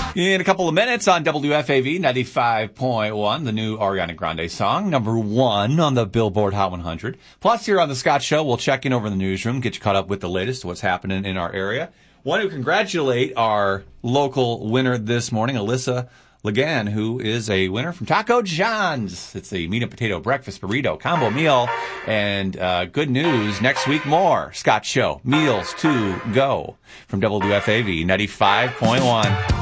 In a couple of minutes on WFAV 95.1, the new Ariana Grande song, number 1 on the Billboard Hot 100. Plus, here on The Scott Show, we'll check in over the newsroom, get you caught up with the latest, what's happening in our area. Want to congratulate our local winner this morning, Alyssa Lagan, who is a winner from Taco John's. It's the meat and potato breakfast burrito combo meal. And good news, next week more Scott Show, meals to go from WFAV 95.1.